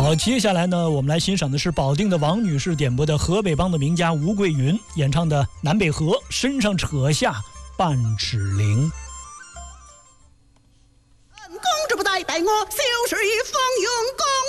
好，接下来呢，我们来欣赏的是保定的王女士点播的河北梆的名家吴桂云演唱的《南北河》，身上扯下半尺铃。 公主不再待我，休是风云。